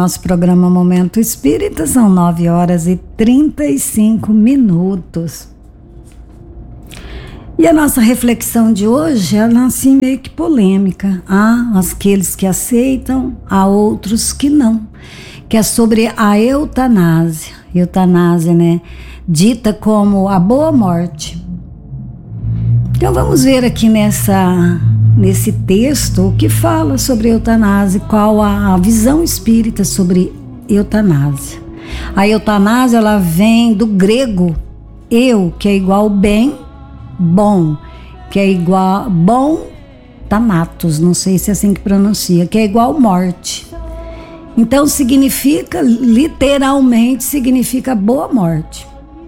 Nosso programa Momento Espírita, são 9h35. E a nossa reflexão de hoje, ela assim meio que polêmica. Há aqueles que aceitam, há outros que não. Que é sobre a eutanásia. Eutanásia, né? Dita como a boa morte. Então vamos ver aqui nesse texto o que fala sobre eutanásia, qual a visão espírita sobre eutanásia. A eutanásia, ela vem do grego eu, que é igual bem, bom, que é igual bom, thanatos, não sei se é assim que pronuncia, que é igual morte. Então significa, literalmente significa boa morte.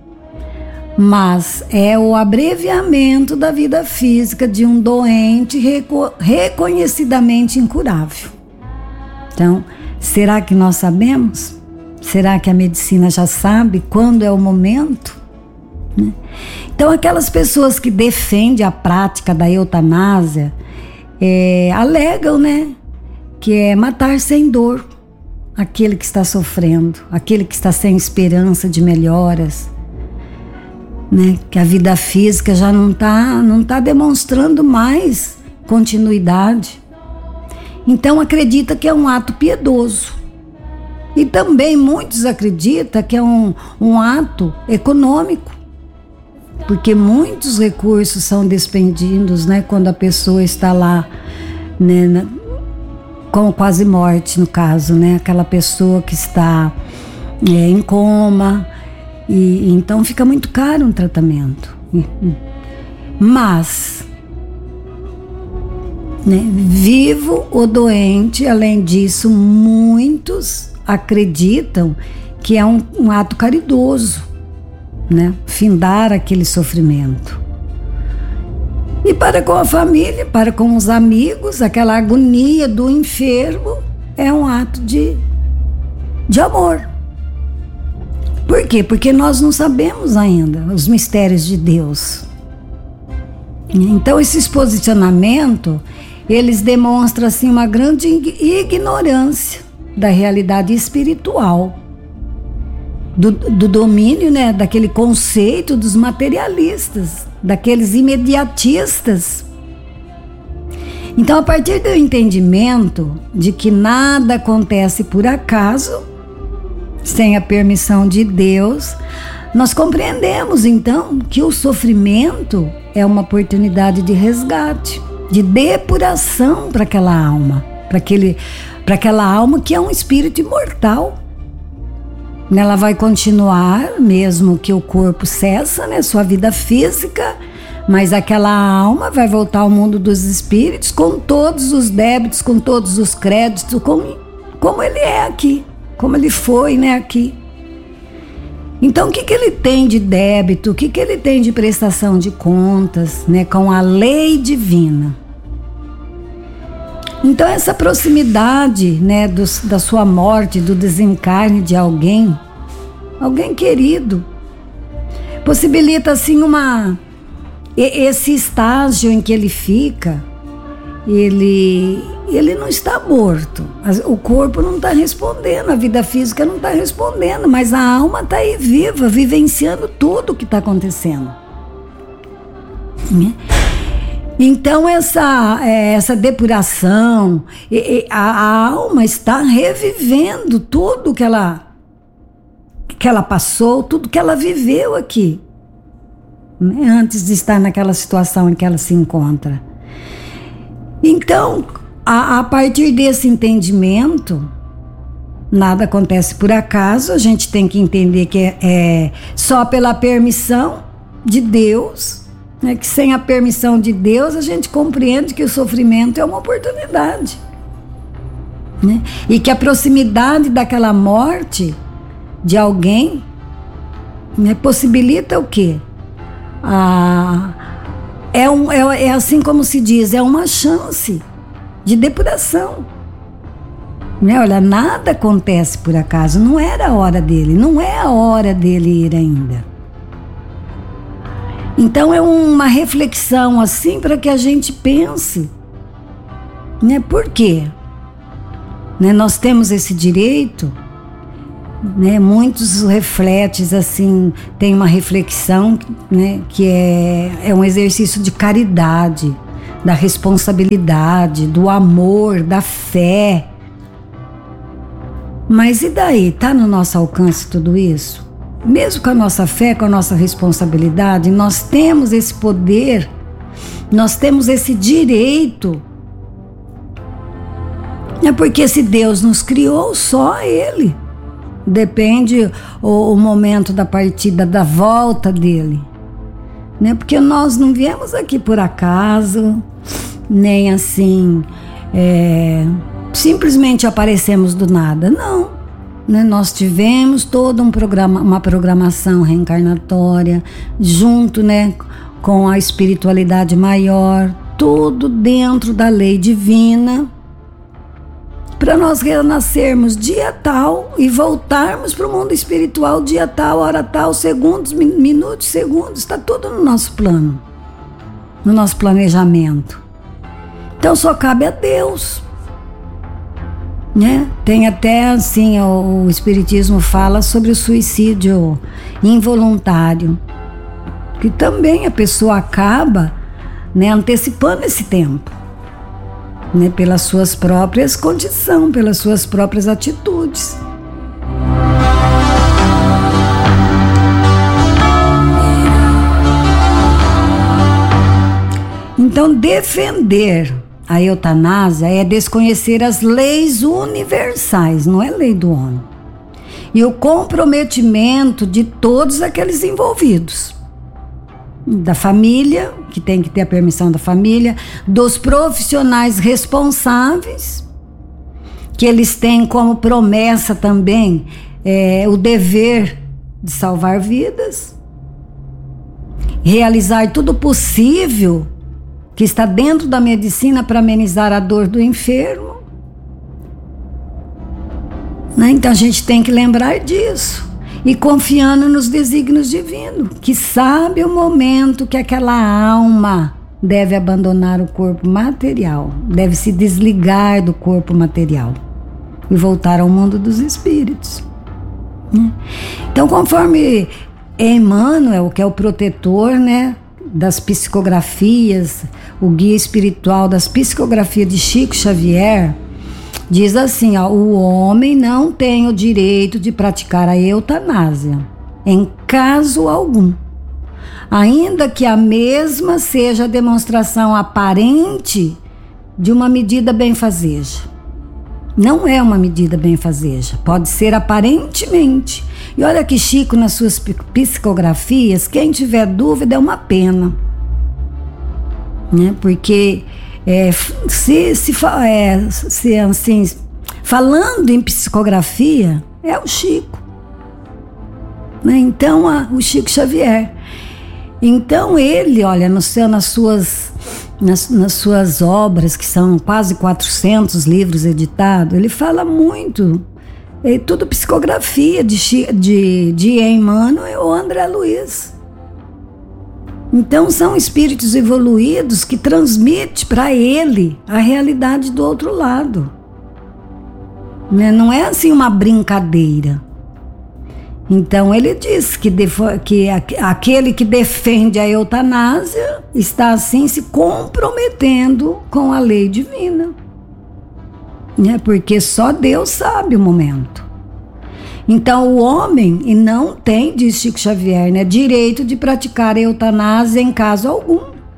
Mas é o abreviamento da vida física de um doente reconhecidamente incurável. Então, será que nós sabemos? Será que a medicina já sabe quando é o momento? Né? Então, aquelas pessoas que defendem a prática da eutanásia alegam, né, que é matar sem dor aquele que está sofrendo, aquele que está sem esperança de melhoras. Né, que a vida física já não tá demonstrando mais continuidade. Então acredita que é um ato piedoso. E também muitos acreditam que é um ato econômico, porque muitos recursos são despendidos, né, quando a pessoa está lá, né, com quase morte, no caso, né, aquela pessoa que está em coma. E então fica muito caro um tratamento. Mas, né, vivo ou doente, além disso, muitos acreditam que é um ato caridoso, né, findar aquele sofrimento. E para com a família, para com os amigos, aquela agonia do enfermo é um ato de amor. Por quê? Porque nós não sabemos ainda os mistérios de Deus. Então esses posicionamentos, eles demonstram assim uma grande ignorância da realidade espiritual, do domínio, né, daquele conceito dos materialistas, daqueles imediatistas. Então, a partir do entendimento de que nada acontece por acaso, sem a permissão de Deus, nós compreendemos então que o sofrimento é uma oportunidade de resgate, de depuração para aquela alma, para aquela alma que é um espírito imortal. Ela vai continuar, mesmo que o corpo cessa, né, sua vida física, mas aquela alma vai voltar ao mundo dos espíritos com todos os débitos, com todos os créditos, como ele é aqui. Como ele foi, né, aqui. Então, o que ele tem de débito, o que ele tem de prestação de contas, né, com a lei divina. Então, essa proximidade, né, da sua morte, do desencarne de alguém querido, possibilita, assim, esse estágio em que ele fica, ele não está morto, o corpo não está respondendo, a vida física não está respondendo, mas a alma está aí viva, vivenciando tudo o que está acontecendo. Então essa depuração, a alma está revivendo tudo que ela passou, tudo que ela viveu aqui, né, antes de estar naquela situação em que ela se encontra. Então, a partir desse entendimento, nada acontece por acaso, a gente tem que entender que é só pela permissão de Deus, né, que sem a permissão de Deus a gente compreende que o sofrimento é uma oportunidade, né, e que a proximidade daquela morte de alguém, né, possibilita o quê? É assim como se diz, é uma chance de depuração. Né? Olha, nada acontece por acaso, não era a hora dele, não é a hora dele ir ainda. Então é uma reflexão assim para que a gente pense, né? Por quê? né? Nós temos esse direito, né? Muitos refletem assim, tem uma reflexão, né? Que é um exercício de caridade, da responsabilidade, do amor, da fé. Mas e daí? Tá no nosso alcance tudo isso? Mesmo com a nossa fé, com a nossa responsabilidade, nós temos esse poder, nós temos esse direito. É porque se Deus nos criou, só Ele. Depende o momento da partida, da volta dele. Né? Porque nós não viemos aqui por acaso, nem assim, simplesmente aparecemos do nada. Não. Né? Nós tivemos toda uma programação reencarnatória, junto, né, com a espiritualidade maior, tudo dentro da lei divina, para nós renascermos dia tal e voltarmos para o mundo espiritual dia tal, hora tal, segundos, minutos, segundos, está tudo no nosso plano, no nosso planejamento. Então só cabe a Deus, né? Tem até assim, o Espiritismo fala sobre o suicídio involuntário, que também a pessoa acaba, né, antecipando esse tempo, né, pelas suas próprias condições, pelas suas próprias atitudes. Então, defender a eutanásia é desconhecer as leis universais, não é lei do homem, e o comprometimento de todos aqueles envolvidos. Da família, que tem que ter a permissão da família, dos profissionais responsáveis, que eles têm como promessa também o dever de salvar vidas, realizar tudo possível que está dentro da medicina para amenizar a dor do enfermo. Né? Então a gente tem que lembrar disso. E confiando nos desígnios divinos, que sabe o momento que aquela alma deve abandonar o corpo material, deve se desligar do corpo material e voltar ao mundo dos espíritos. Então, conforme Emmanuel, que é o protetor, né, das psicografias, o guia espiritual das psicografias de Chico Xavier, diz assim, o homem não tem o direito de praticar a eutanásia, em caso algum, ainda que a mesma seja a demonstração aparente de uma medida benfazeja. Não é uma medida benfazeja, pode ser aparentemente. E olha que Chico, nas suas psicografias, quem tiver dúvida é uma pena, né? Porque assim, falando em psicografia, é o Chico, né? Então, o Chico Xavier. Então ele, olha, nas suas obras, que são quase 400 livros editados, ele fala muito, tudo psicografia de Emmanuel ou André Luiz. Então são espíritos evoluídos que transmitem para ele a realidade do outro lado, né? Não é assim uma brincadeira. Então ele diz que aquele que defende a eutanásia está assim se comprometendo com a lei divina, né? Porque só Deus sabe o momento. Então o homem não tem, diz Chico Xavier, né, direito de praticar a eutanásia em caso algum.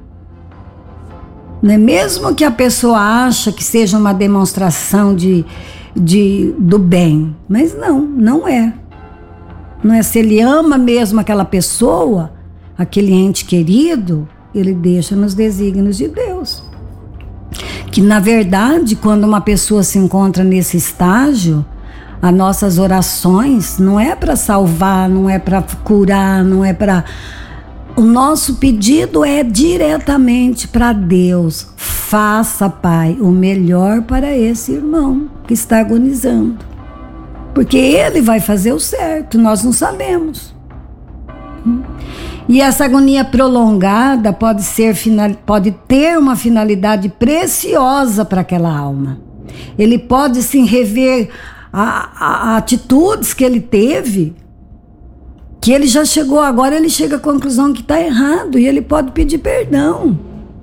Né? Mesmo que a pessoa ache que seja uma demonstração do bem, mas não é. Não é. Se ele ama mesmo aquela pessoa, aquele ente querido, ele deixa nos desígnios de Deus. Que na verdade, quando uma pessoa se encontra nesse estágio, as nossas orações não é para salvar, não é para curar, não é para... O nosso pedido é diretamente para Deus. Faça, Pai, o melhor para esse irmão que está agonizando. Porque Ele vai fazer o certo, nós não sabemos. E essa agonia prolongada pode ter uma finalidade preciosa para aquela alma. Ele pode sim rever atitudes que ele teve, que ele já chegou agora, ele chega à conclusão que está errado e ele pode pedir perdão.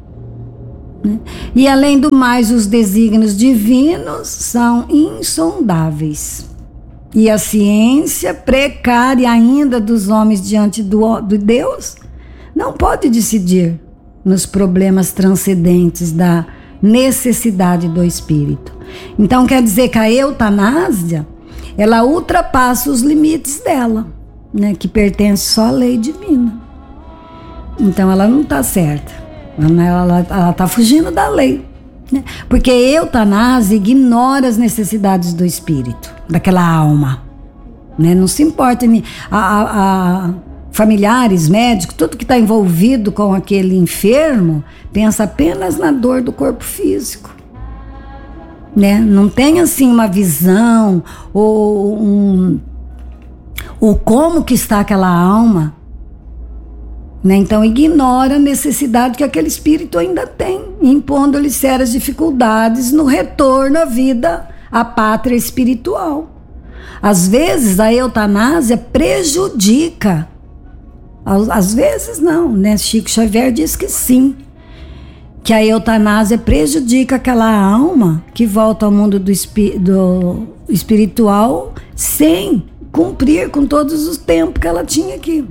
E além do mais, os desígnios divinos são insondáveis. E a ciência precária ainda dos homens diante do Deus não pode decidir nos problemas transcendentes da necessidade do espírito. Então quer dizer que a eutanásia, ela ultrapassa os limites dela, né, que pertence só à lei divina. Então ela não está certa, ela está fugindo da lei, né? Porque a eutanásia ignora as necessidades do espírito, daquela alma, né? Não se importa, familiares, médicos, tudo que está envolvido com aquele enfermo, pensa apenas na dor do corpo físico, né? Não tem assim uma visão ou como que está aquela alma, né? Então ignora a necessidade que aquele espírito ainda tem, impondo-lhe sérias dificuldades no retorno à vida, à pátria espiritual. Às vezes a eutanásia prejudica, às vezes não, né? Chico Xavier diz que sim, que a eutanásia prejudica aquela alma que volta ao mundo do espiritual sem cumprir com todos os tempos que ela tinha aqui.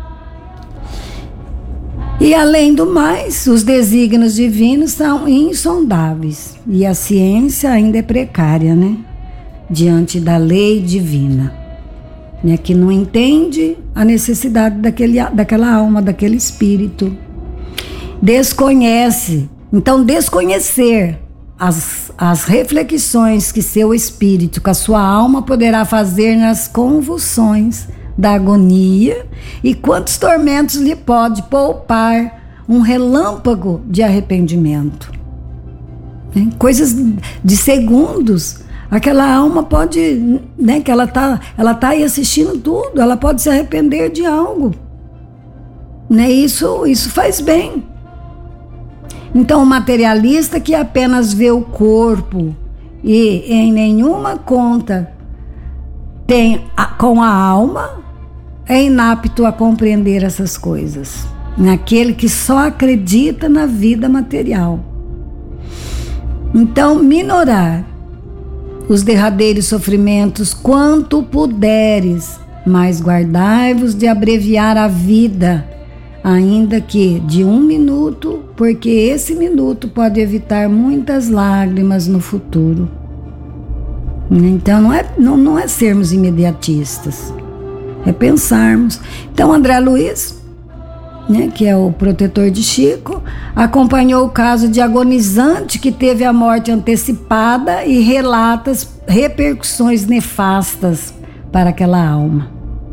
E além do mais, os desígnios divinos são insondáveis e a ciência ainda é precária, né? Diante da lei divina, né? Que não entende a necessidade daquela alma, daquele espírito. Desconhece. Então, desconhecer as reflexões que seu espírito, que a sua alma poderá fazer nas convulsões da agonia e quantos tormentos lhe pode poupar um relâmpago de arrependimento. Coisas de segundos, aquela alma pode, né, que ela tá aí assistindo tudo, ela pode se arrepender de algo, né? Isso faz bem. Então o materialista que apenas vê o corpo e em nenhuma conta tem com a alma, é inapto a compreender essas coisas. Naquele que só acredita na vida material. Então, minorar os derradeiros sofrimentos quanto puderes, mas guardai-vos de abreviar a vida, ainda que de 1 minuto, porque esse minuto pode evitar muitas lágrimas no futuro. Então não é sermos imediatistas, é pensarmos. Então André Luiz, né, que é o protetor de Chico, acompanhou o caso de agonizante que teve a morte antecipada e relata as repercussões nefastas para aquela alma.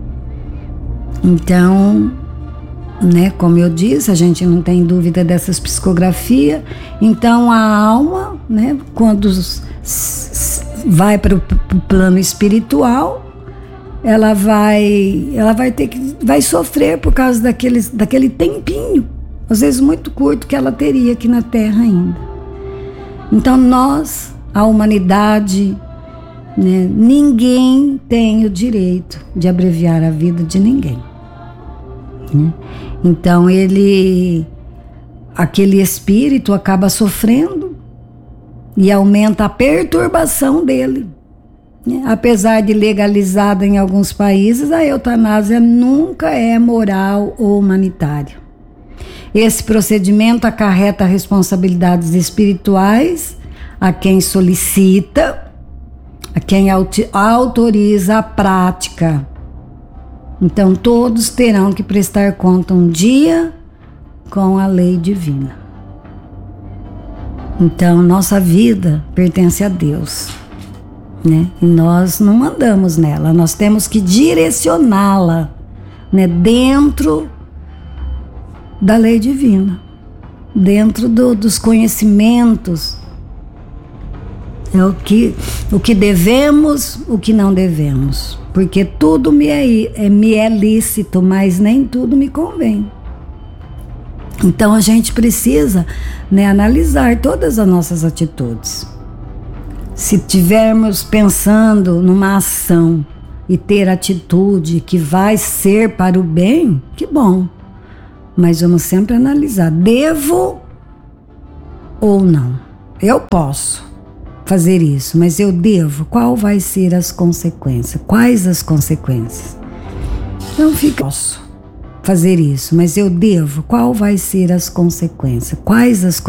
Então, né, como eu disse, a gente não tem dúvida dessas psicografias. Então a alma, né, quando vai para o plano espiritual, ela vai sofrer por causa daquele tempinho, às vezes muito curto, que ela teria aqui na Terra ainda. Então nós, a humanidade, né, ninguém tem o direito de abreviar a vida de ninguém, né? Então aquele espírito acaba sofrendo e aumenta a perturbação dele. Apesar de legalizada em alguns países, a eutanásia nunca é moral ou humanitária. Esse procedimento acarreta responsabilidades espirituais a quem solicita, a quem autoriza a prática. Então todos terão que prestar conta um dia com a lei divina. Então nossa vida pertence a Deus, né? E nós não mandamos nela, nós temos que direcioná-la, né, dentro da lei divina, dentro dos conhecimentos, o que devemos, o que não devemos, porque tudo me é lícito, mas nem tudo me convém. Então a gente precisa, né, analisar todas as nossas atitudes. Se tivermos pensando numa ação e ter atitude que vai ser para o bem, que bom. Mas vamos sempre analisar, devo ou não? Eu posso fazer isso, mas eu devo? Qual vai ser as consequências? Quais as consequências? Não fica, posso fazer isso, mas eu devo? Qual vai ser as consequências? Quais as